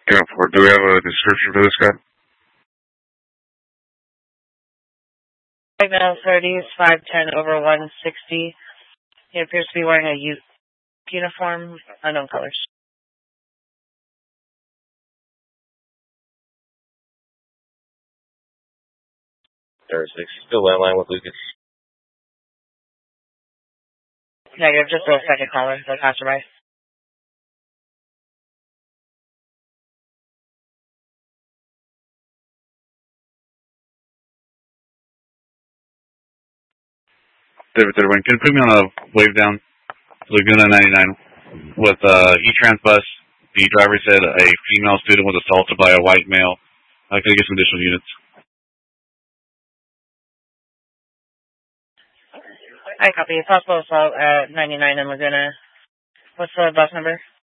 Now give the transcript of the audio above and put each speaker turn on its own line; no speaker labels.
Do we have a description for this guy?
Right now, 30s, 5'10", over 160. He appears to be wearing a uniform, unknown colors.
36. Still landline with Lucas.
Negative, just a second caller, the passerby.
David Third, can you put me on a wave down Laguna 99 with E-Trans bus? The driver said a female student was assaulted by a white male. Can I get some additional units?
I copy. Possible assault at 99 in Laguna. What's the bus number?